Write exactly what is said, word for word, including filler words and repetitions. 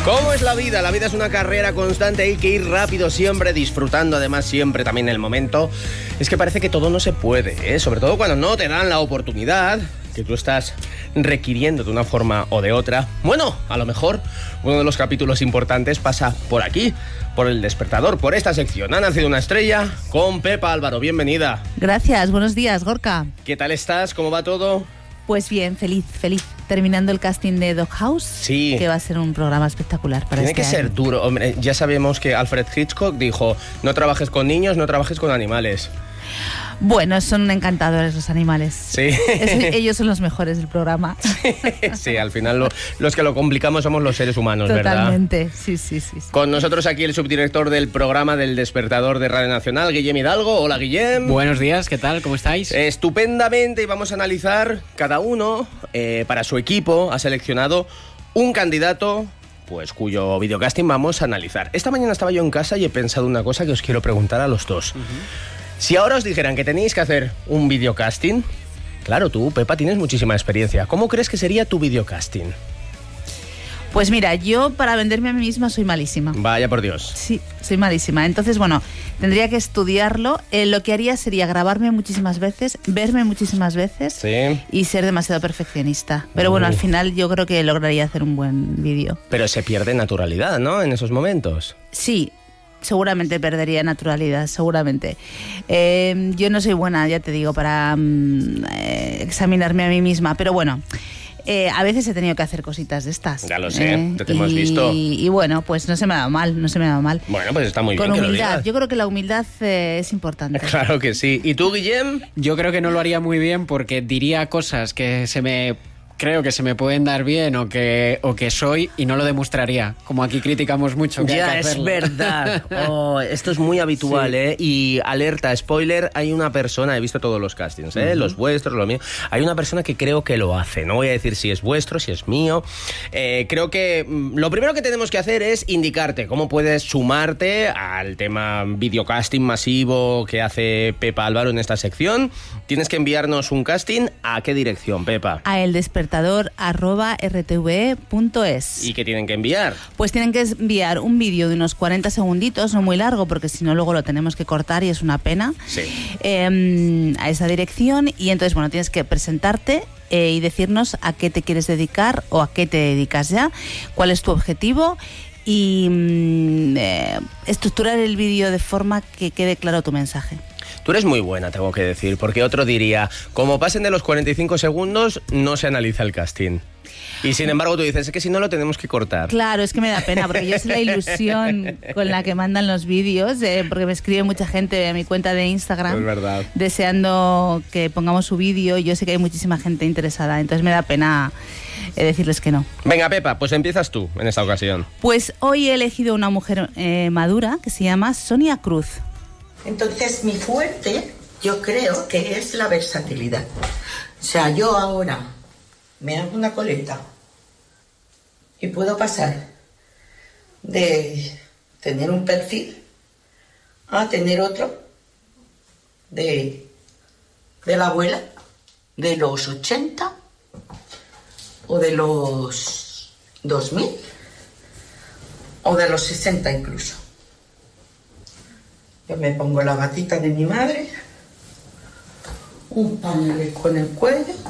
¿Cómo es la vida? La vida es una carrera constante, hay que ir rápido siempre, disfrutando además siempre también el momento. Es que parece que todo no se puede, ¿eh? Sobre todo cuando no te dan la oportunidad que tú estás requiriendo de una forma o de otra. Bueno, a lo mejor uno de los capítulos importantes pasa por aquí, por El Despertador, por esta sección. Ha nacido una estrella con Pepa Álvaro. Bienvenida. Gracias, buenos días, Gorka. ¿Qué tal estás? ¿Cómo va todo? Pues bien, feliz, feliz. Terminando el casting de Doghouse, sí, que va a ser un programa espectacular para Tiene este que año. ser duro. Hombre, ya sabemos que Alfred Hitchcock dijo, no trabajes con niños, no trabajes con animales. Bueno, son encantadores los animales. Sí. Es, ellos son los mejores del programa. Sí, al final lo, los que lo complicamos somos los seres humanos, ¿verdad? Totalmente, sí, sí, sí, sí. Con nosotros aquí el subdirector del programa del Despertador de Radio Nacional, Guillem Hidalgo. Hola, Guillem. Buenos días, ¿qué tal? ¿Cómo estáis? Estupendamente, y vamos a analizar cada uno, eh, para su equipo, ha seleccionado un candidato, pues cuyo videocasting vamos a analizar. Esta mañana estaba yo en casa y he pensado una cosa que os quiero preguntar a los dos. Uh-huh. Si ahora os dijeran que tenéis que hacer un videocasting, claro, tú, Pepa, tienes muchísima experiencia. ¿Cómo crees que sería tu videocasting? Pues mira, yo para venderme a mí misma soy malísima. Vaya por Dios. Sí, soy malísima. Entonces, bueno, tendría que estudiarlo. Eh, lo que haría sería grabarme muchísimas veces, verme muchísimas veces, sí, y ser demasiado perfeccionista. Pero bueno, uh. al final yo creo que lograría hacer un buen vídeo. Pero se pierde naturalidad, ¿no? En esos momentos. Sí. Seguramente perdería naturalidad, seguramente. Eh, yo no soy buena, ya te digo, para mm, eh, examinarme a mí misma, pero bueno, eh, a veces he tenido que hacer cositas de estas. Ya lo sé, eh, te, te y, hemos visto. Y bueno, pues no se me ha dado mal, no se me ha dado mal. Bueno, pues está muy Con bien. Con humildad, que lo digas. Yo creo que la humildad eh, es importante. Claro que sí. ¿Y tú, Guillem? Yo creo que no lo haría muy bien porque diría cosas que se me... creo que se me pueden dar bien o que, o que soy y no lo demostraría. Como aquí criticamos mucho que ya hay que es hacerlo. verdad. Oh, esto es muy habitual, sí. ¿eh? Y alerta, spoiler, hay una persona, he visto todos los castings, ¿eh? Uh-huh. Los vuestros, los míos. Hay una persona que creo que lo hace. No voy a decir si es vuestro, si es mío. Eh, creo que lo primero que tenemos que hacer es indicarte cómo puedes sumarte al tema videocasting masivo que hace Pepa Álvaro en esta sección. Tienes que enviarnos un casting. ¿A qué dirección, Pepa? A El Despertador arroba r t v punto es. ¿Y qué tienen que enviar? Pues tienen que enviar un vídeo de unos cuarenta segunditos, no muy largo, porque si no luego lo tenemos que cortar y es una pena, sí. eh, a esa dirección. Y entonces, bueno, tienes que presentarte eh, y decirnos a qué te quieres dedicar o a qué te dedicas ya, cuál es tu objetivo y eh, estructurar el vídeo de forma que quede claro tu mensaje. Tú eres muy buena, tengo que decir, porque otro diría, como pasen de los cuarenta y cinco segundos, no se analiza el casting. Y sin embargo tú dices, es que si no lo tenemos que cortar. Claro, es que me da pena, porque yo sé la ilusión con la que mandan los vídeos, eh, porque me escribe mucha gente a mi cuenta de Instagram, es verdad, deseando que pongamos su vídeo, y yo sé que hay muchísima gente interesada, entonces me da pena eh, decirles que no. Venga, Pepa, pues empiezas tú en esta ocasión. Pues hoy he elegido una mujer eh, madura que se llama Sonia Cruz. Entonces mi fuerte yo creo que es la versatilidad. O sea, yo ahora me hago una coleta y puedo pasar de tener un perfil a tener otro de, de la abuela de los ochenta o de los dos mil o de los sesenta incluso. Yo me pongo la batita de mi madre, un pañuelo con el cuello,